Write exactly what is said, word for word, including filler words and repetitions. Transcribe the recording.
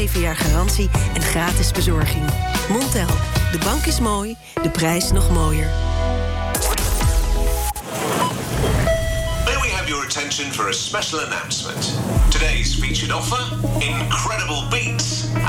zeven jaar garantie en gratis bezorging. Montel, de bank is mooi, de prijs nog mooier. May we have your attention for a special announcement. Today's featured offer, incredible beats